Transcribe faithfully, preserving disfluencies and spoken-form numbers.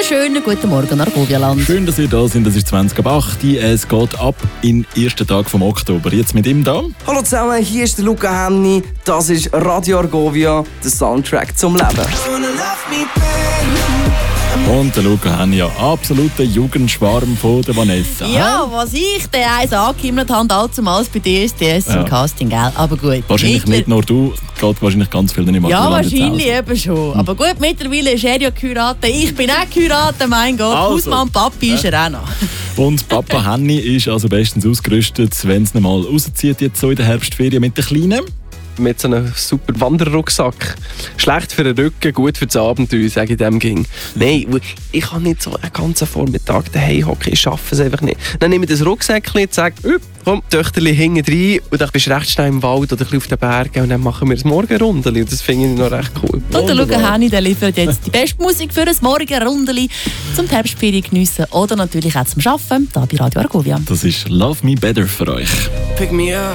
wunderschönen guten Morgen, Argovia-Land. Schön, dass ihr da seid. Das ist zwanzig ab acht. Es geht ab in den ersten Tag vom Oktober. Jetzt mit ihm da. Hallo zusammen, hier ist der Luca Hänni. Das ist Radio Argovia, der Soundtrack zum Leben. Und der Luca Hänni, ja, absoluter Jugendschwarm von der Vanessa. Ja, was ich den eins angehimmelt habe, allzumals bei D S D S Ja. im Casting, gell? Aber gut. Wahrscheinlich Mittler- nicht nur du, geht wahrscheinlich ganz viel nicht mehr. Ja, wahrscheinlich eben schon. Hm. Aber gut, mittlerweile ist er ja geheiratet. Ich bin auch geheiratet, mein Gott. Also. Hausmann, Papi ist er auch noch. Und Papa Henni ist also bestens ausgerüstet, wenn es mal rauszieht, jetzt so in der Herbstferien mit den Kleinen. Mit so einem super Wanderrucksack. Schlecht für den Rücken, gut für das Abenteuer, sage ich dem ging. Nein, ich kann nicht so einen ganzen Vormittag daheim hocken, ich schaffe es einfach nicht. Dann nehme ich das Rucksäckchen und sage, komm, Töchterli hinten rein und dann bist du recht schnell im Wald oder ein bisschen auf den Bergen und dann machen wir das Morgenrundeli. Das finde ich noch recht cool. Und der Luca Hänni, der liefert jetzt die beste Musik für ein Morgenrundeli zum Herbstferien geniessen oder natürlich auch zum Arbeiten, hier bei Radio Argovia. Das ist Love Me Better für euch. Pick me up.